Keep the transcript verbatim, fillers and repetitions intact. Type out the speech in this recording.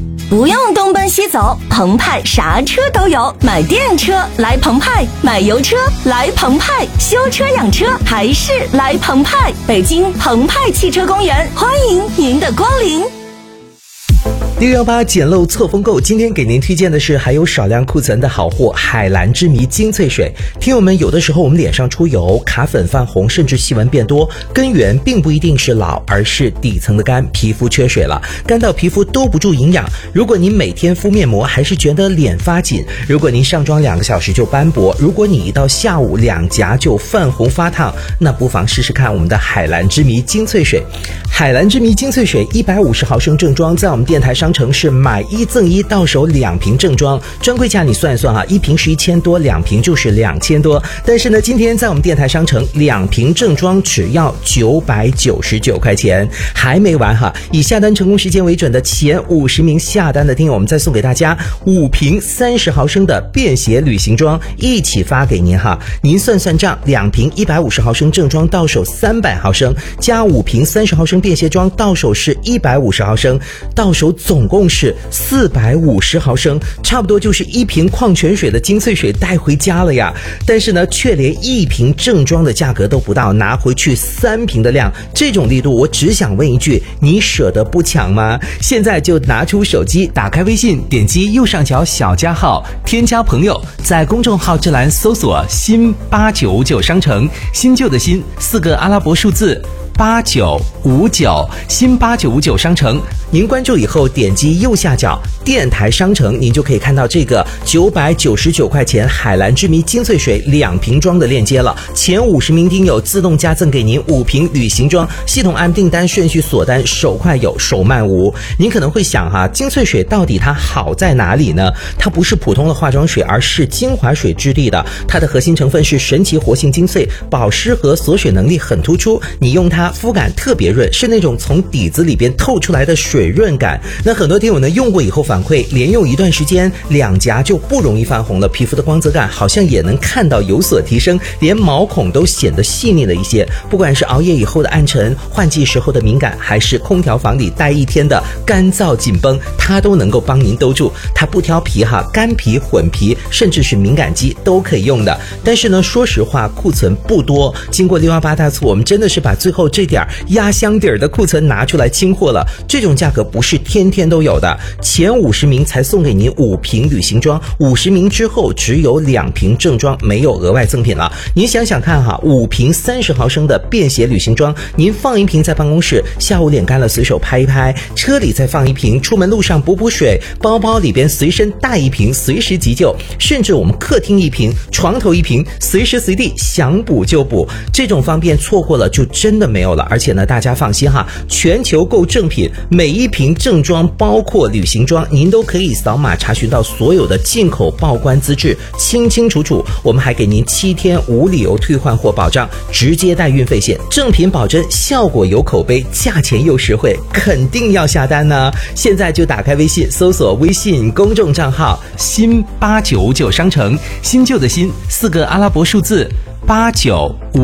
不用东奔西走，澎湃啥车都有，买电车来澎湃，买油车来澎湃，修车养车还是来澎湃。北京澎湃汽车公园，欢迎您的光临。 六一八捡漏错风购，今天给您推荐的是还有少量库存的好货海蓝之谜精粹水。听友们，有的时候我们脸上出油、卡粉泛红，甚至细纹变多，根源并不一定是老，而是底层的干，皮肤缺水了，干到皮肤兜不住营养。如果您每天敷面膜还是觉得脸发紧，如果您上妆两个小时就斑驳，如果你一到下午两颊就泛红发烫，那不妨试试看我们的海蓝之谜精粹水。海蓝之谜精粹水一百五十毫升正装，在我们电台商城是买一赠一，到手两瓶正装，专柜价你算一算啊，一瓶是一千多，两瓶就是两千多。但是呢，今天在我们电台商城，两瓶正装只要九百九十九块钱，还没完哈！以下单成功时间为准的前五十名下单的听友，我们再送给大家五瓶三十毫升的便携旅行装，一起发给您哈。您算算账，两瓶一百五十毫升正装到手三百毫升，加五瓶三十毫升便携装到手是一百五十毫升，到手总共是四百五十毫升，差不多就是一瓶矿泉水的精粹水带回家了呀。但是呢，却连一瓶正装的价格都不到，拿回去三瓶的量，这种力度我只想问一句，你舍得不抢吗？现在就拿出手机，打开微信，点击右上角小加号，添加朋友，在公众号之栏搜索新八九五九商城，新旧的新四个阿拉伯数字八九五九，新八九五九商城。您关注以后点击右下角电台商城，您就可以看到这个九百九十九块钱海蓝之谜精粹水两瓶装的链接了。前五十名听友自动加赠给您五瓶旅行装，系统按订单顺序锁单，手快有手慢无。您可能会想哈，精粹水到底它好在哪里呢？它不是普通的化妆水，而是精华水质地的，它的核心成分是神奇活性精粹，保湿和锁水能力很突出，你用它肤感特别润，是那种从底子里边透出来的水润感。那很多听友呢用过以后反馈，连用一段时间两颊就不容易泛红了，皮肤的光泽感好像也能看到有所提升，连毛孔都显得细腻了一些。不管是熬夜以后的暗沉、换季时候的敏感，还是空调房里待一天的干燥紧绷，它都能够帮您兜住。它不挑皮哈，干皮、混皮甚至是敏感肌都可以用的。但是呢，说实话库存不多，经过六一八大促，我们真的是把最后这点压箱底儿的库存拿出来清货了。这种价格不是天天都有的，前五十名才送给您五瓶旅行装，五十名之后只有两瓶正装，没有额外赠品了。您想想看哈，五瓶三十毫升的便携旅行装，您放一瓶在办公室，下午脸干了随手拍一拍，车里再放一瓶，出门路上补补水，包包里边随身带一瓶，随时急救，甚至我们客厅一瓶，床头一瓶，随时随地想补就补。这种方便错过了就真的没有了。而且呢，大家放心哈，全球购正品，每一瓶正装包括旅行装，您都可以扫码查询到所有的进口报关资质，清清楚楚。我们还给您七天无理由退换货保障，直接带运费险，正品保真，效果有口碑，价钱又实惠，肯定要下单呢。现在就打开微信，搜索微信公众账号新八九五九商城，新旧的新四个阿拉伯数字八九五